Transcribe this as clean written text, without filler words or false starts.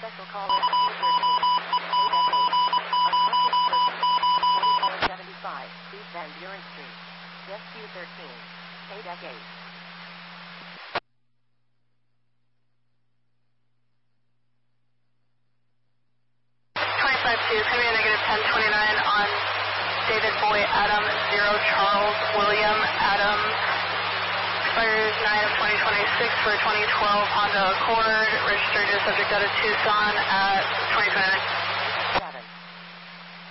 Special call in Q13. Unconscious person. 4475. East Van Buren Street. Desk Q13. Deck 8. 25-2, coming in negative 1029 on David Boy Adam 0 Charles William Adam. Expires 9 of 2026 for a 2012 Honda Accord. Registered to subject out of Tucson at 2029.